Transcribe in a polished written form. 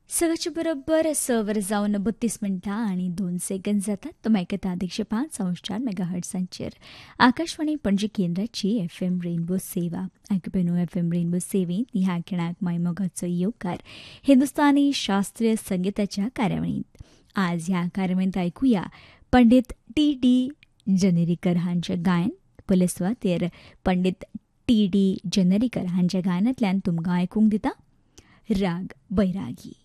सगळ्याच्या बरोबर सवर जावन 32 मिनटां आणि 2 सेकंद जातात. तुम्ही ऐकता 105.4 मेगाहर्ट्झांचेर आकाशवाणी पणजी केंद्राची FM रेनबो सेवा. ऐकून FM रेनबो सेवेंत ह्या खिणाक मायमोगाचो येवकार हिंदुस्थानी शास्त्रीय संगीताच्या कार्यावळींत. आज ह्या कार्यावळींत ऐकूया पंडित T.D. जनेरीकर हांचें गायन. पयले सुवातेर पंडित T.D. जनेरीकर हांच्या गायनांतल्यान तुमकां आयकूंक दिता राग बैरागी.